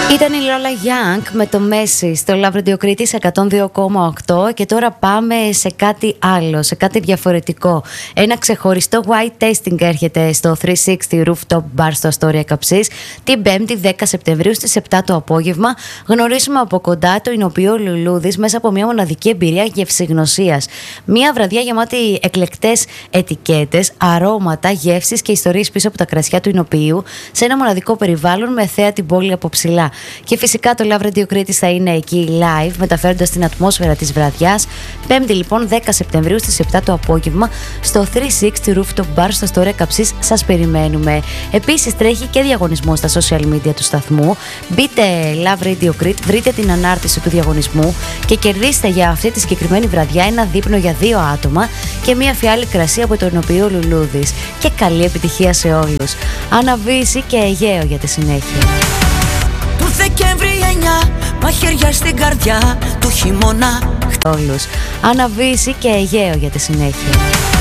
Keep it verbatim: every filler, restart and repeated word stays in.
Ήταν η Lola Young με το Messi στο Love Radio Κρήτης εκατόν δύο κόμμα οκτώ και τώρα πάμε σε κάτι άλλο, σε κάτι διαφορετικό. Ένα ξεχωριστό white tasting έρχεται στο τριακόσια εξήντα Rooftop Bar στο Αστόρια Καψής την πέμπτη δέκα Σεπτεμβρίου στις επτά το απόγευμα. Γνωρίσουμε από κοντά το εινοποιείο Λουλούδης μέσα από μια μοναδική εμπειρία γευσηγνωσίας. Μια βραδιά γεμάτη εκλεκτές ετικέτες, αρώματα, γεύσεις και ιστορίες πίσω από τα κρασιά του εινοποιείου σε ένα μοναδικό περιβάλλον με θέα την πόλη από ψηλά. Και φυσικά το Love Radio Κρήτης θα είναι εκεί live, μεταφέροντας την ατμόσφαιρα της βραδιάς. Πέμπτη λοιπόν δέκα Σεπτεμβρίου στις επτά το απόγευμα στο τριακόσια εξήντα Rooftop Bar στο Αστόρια Καψής. Σας περιμένουμε. Επίσης τρέχει και διαγωνισμό στα social media του σταθμού. Μπείτε Love Radio Crete, βρείτε την ανάρτηση του διαγωνισμού και κερδίστε για αυτή τη συγκεκριμένη βραδιά ένα δείπνο για δύο άτομα και μια φιάλη κρασί από το εινοποιείο Λουλούδης. Και καλή επιτυχία σε όλους. Αναβίση και Αιγαίο για τη συνέχεια. Του Δεκέμβρη εννιά, μαχαίρια στην καρδιά του χειμώνα. Όλους. Αναβίση και Αιγαίο για τη συνέχεια.